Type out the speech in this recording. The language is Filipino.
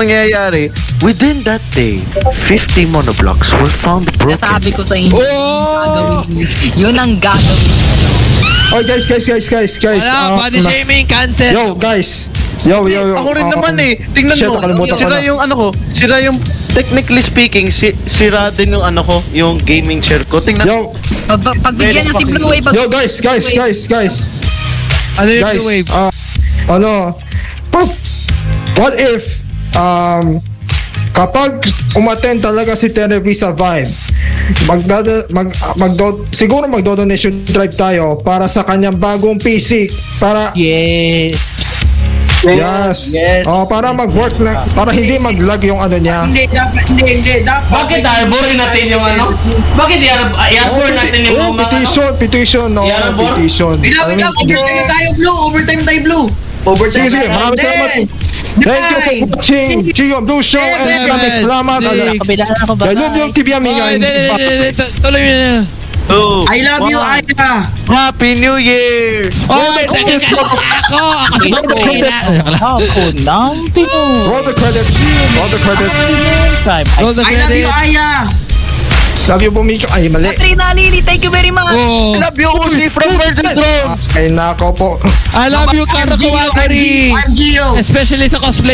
mangyayari, within that day, 50 monoblocks were found broken. Nasabi ko sa inyo, yun ang gagawin. Oh, guys. Wala, body shaming, cancel. Yo, guys. Yo. Ako rin naman eh. Tingnan Shit, mo. nakalimutan ko Sira na. yung ano ko. Sira yung, technically speaking, sira din yung ano ko, yung gaming chair ko. Tingnan Yo, Pagbigyan niya si Blue Wave. yo, guys. Ano yung Guys, Blue Wave? what if, kapag umattend talaga si Televisa Vibe, siguro magdo-donation drive tayo para sa kanyang bagong PC para Yes. yes. Para mag-work na, para hindi mag-lag yung ano niya. Hindi, dapat. Bakit arborin natin yung ano? Bakit i-arbor natin yung mga petition, no, i-arbor? petition. Overtime na tayo, Blue. Overtime tayo, Blue. Sige, maraming salamat. Thank you for watching Gio Blue Show and maraming salamat. I love you, TV Amiga. Tuloy mo na. Oh, I love you, Aya. Happy New Year! Oh, ako si Roll the credits. Roll the credits. I love you, Aya. Love you, Bumika. Ay, mali. Katrina Lily, thank you very much. Oh, Love you, Uzi from Birds and Drones! Ay, nako po. I love you, Kara Kawakari. I'm Gio. Especially sa cosplay